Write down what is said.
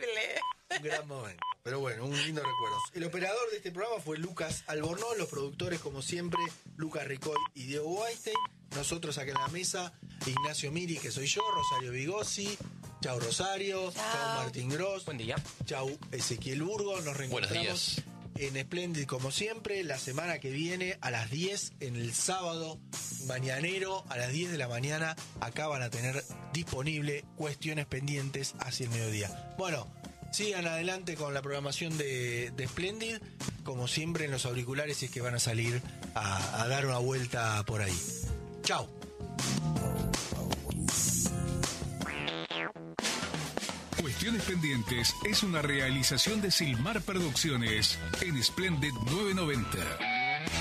Terrible. Un gran momento. Pero bueno, un lindo recuerdo. El operador de este programa fue Lucas Albornoz, los productores, como siempre, Lucas Ricoy y Diego Weinstein. Nosotros acá en la mesa, Ignacio Miri, que soy yo, Rosario Vigosi. Chau Rosario, chau Martín Gross. Buen día. Chau Ezequiel Burgos. Nos reencontramos en Splendid como siempre, la semana que viene a las 10, en el sábado mañanero, a las 10 de la mañana, acá van a tener disponible Cuestiones Pendientes hacia el mediodía. Bueno, sigan adelante con la programación de Splendid, como siempre en los auriculares, si es que van a salir a dar una vuelta por ahí. Chau. Cuestiones Pendientes es una realización de Silmar Producciones en Splendid 990.